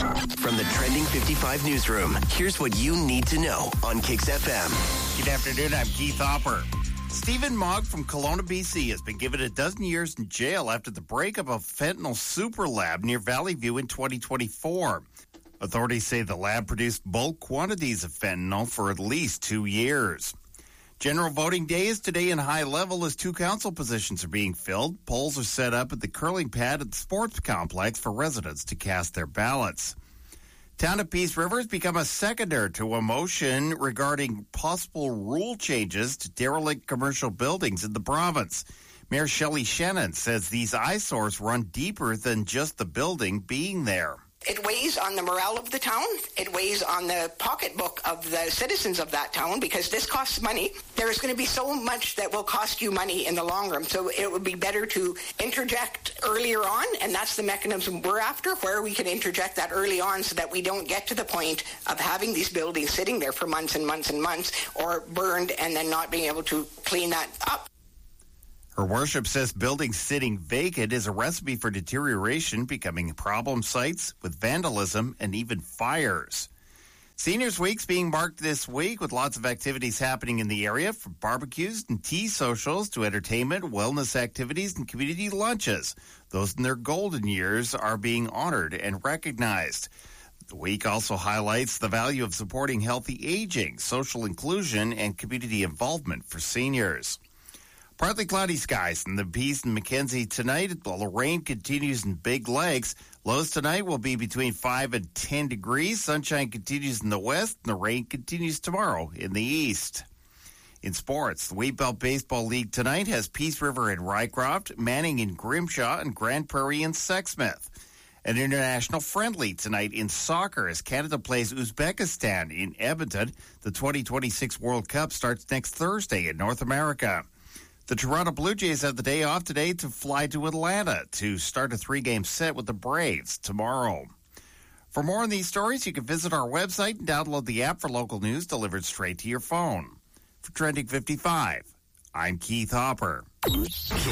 From the Trending 55 newsroom, here's what you need to know on Kicks FM. Good afternoon, I'm Keith Hopper. Stephen Mogg from Kelowna, BC has been given 12 years in jail after the breakup of fentanyl super lab near Valley View in 2024. Authorities say the lab produced bulk quantities of fentanyl for at least 2 years. General voting day is today in High Level as 2 council positions are being filled. Polls are set up at the curling pad at the sports complex for residents to cast their ballots. Town of Peace River has become a seconder to a motion regarding possible rule changes to derelict commercial buildings in the province. Mayor Shelley Shannon says these eyesores run deeper than just the building being there. It weighs on the morale of the town. It weighs on the pocketbook of the citizens of that town because this costs money. There's going to be so much that will cost you money in the long run. So it would be better to interject earlier on, and that's the mechanism we're after, where we can interject that early on so that we don't get to the point of having these buildings sitting there for months and months and months or burned and then not being able to clean that up. Her worship says buildings sitting vacant is a recipe for deterioration, becoming problem sites with vandalism and even fires. Seniors Week's being marked this week with lots of activities happening in the area, from barbecues and tea socials to entertainment, wellness activities, and community lunches. Those in their golden years are being honored and recognized. The week also highlights the value of supporting healthy aging, social inclusion, and community involvement for seniors. Partly cloudy skies in the Peace and Mackenzie tonight, while the rain continues in Big Lakes. Lows tonight will be between 5 and 10 degrees. Sunshine continues in the west, and the rain continues tomorrow in the east. In sports, the Wheatbelt Baseball League tonight has Peace River and Rycroft, Manning and Grimshaw, and Grand Prairie and Sexsmith. An international friendly tonight in soccer as Canada plays Uzbekistan in Edmonton. The 2026 World Cup starts next Thursday in North America. The Toronto Blue Jays have the day off today to fly to Atlanta to start a 3-game set with the Braves tomorrow. For more on these stories, you can visit our website and download the app for local news delivered straight to your phone. For Trending 55, I'm Keith Hopper.